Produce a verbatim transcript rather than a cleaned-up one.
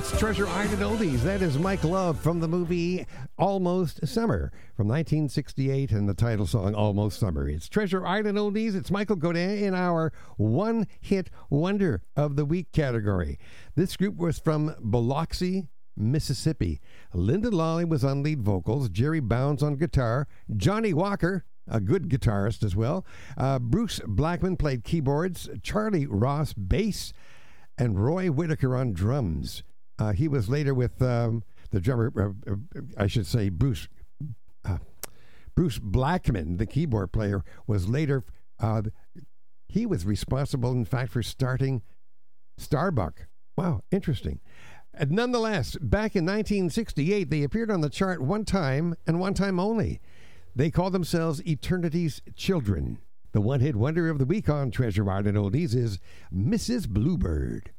It's Treasure Island Oldies. That is Mike Love from the movie Almost Summer from nineteen sixty-eight and the title song Almost Summer. It's Treasure Island Oldies. It's Michael Godin in our One Hit Wonder of the Week category. This group was from Biloxi, Mississippi. Linda Lawley was on lead vocals, Jerry Bounds on guitar, Johnny Walker, a good guitarist as well, uh, Bruce Blackman played keyboards, Charlie Ross bass, and Roy Whitaker on drums. Uh, he was later with um, the drummer, uh, uh, I should say Bruce uh, Bruce Blackman, the keyboard player, was later, uh, he was responsible, in fact, for starting Starbuck. Wow, interesting. And nonetheless, back in nineteen sixty-eight, they appeared on the chart one time and one time only. They called themselves Eternity's Children. The one-hit wonder of the week on Treasure Island Oldies is Missus Bluebird.